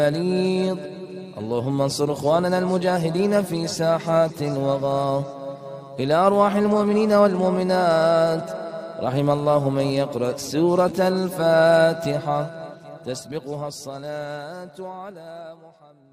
بليغ. اللهم انصر إخواننا المجاهدين في ساحات الوغى. إلى أرواح المؤمنين والمؤمنات. رحم الله من يقرأ سورة الفاتحة تسبقها الصلاة على محمد.